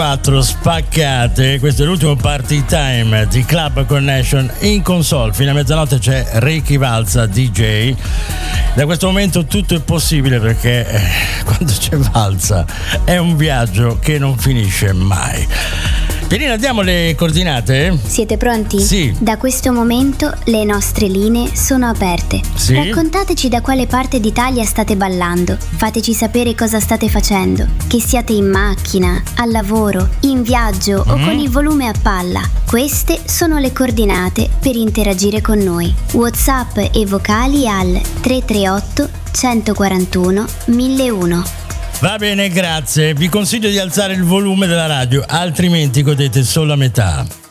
4 spaccate, questo è l'ultimo party time di Club Connection. In console fino a mezzanotte c'è Ricky Valza DJ. Da questo momento tutto è possibile perché quando c'è Valza è un viaggio che non finisce mai. Pierina, diamo le coordinate? Siete pronti? Sì. Da questo momento le nostre linee sono aperte. Sì. Raccontateci da quale parte d'Italia state ballando. Fateci sapere cosa state facendo. Che siate in macchina, al lavoro, in viaggio o con il volume a palla. Queste sono le coordinate per interagire con noi. WhatsApp e vocali al 338 141 1001. Va bene, grazie. Vi consiglio di alzare il volume della radio, altrimenti godete solo a metà.